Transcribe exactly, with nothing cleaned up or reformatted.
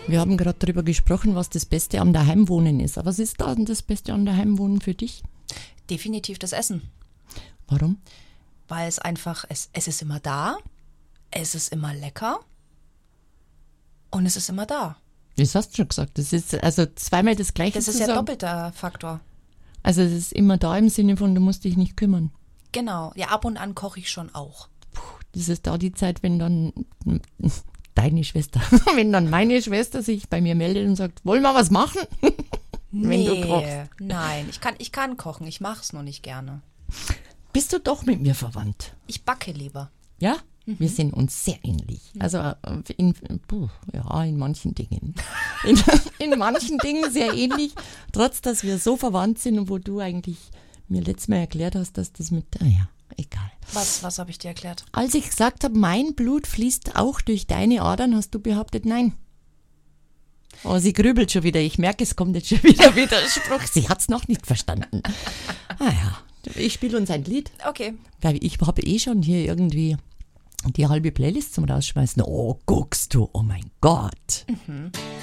Wir haben gerade darüber gesprochen, was das Beste am Daheimwohnen ist. Aber was ist da denn das Beste am Daheimwohnen für dich? Definitiv das Essen. Warum? Weil es einfach, es, es ist immer da, es ist immer lecker und es ist immer da. Das hast du schon gesagt. Das ist also zweimal das Gleiche Das ist zu ja sagen. doppelter Faktor. Also es ist immer da im Sinne von, du musst dich nicht kümmern. Genau. Ja, ab und an koche ich schon auch. Puh, das ist da die Zeit, wenn dann deine Schwester, wenn dann meine Schwester sich bei mir meldet und sagt, wollen wir was machen? Wenn Nee, du kochst. nein, ich kann, ich kann kochen, ich mache es nur nicht gerne. Bist du doch mit mir verwandt? Ich backe lieber. Ja? Mhm. Wir sind uns sehr ähnlich. Also äh, in, puh, ja, in manchen Dingen. In, in manchen Dingen sehr ähnlich, trotz dass wir so verwandt sind und wo du eigentlich mir letztes Mal erklärt hast, dass das mit, naja, egal. Was, was habe ich dir erklärt? Als ich gesagt habe, mein Blut fließt auch durch deine Adern, hast du behauptet, nein. Oh, sie grübelt schon wieder. Ich merke, es kommt jetzt schon wieder Widerspruch. Sie hat es noch nicht verstanden. Ah ja, ich spiele uns ein Lied. Okay. Weil ich habe eh schon hier irgendwie die halbe Playlist zum Rausschmeißen. Oh, guckst du, oh mein Gott. Mhm.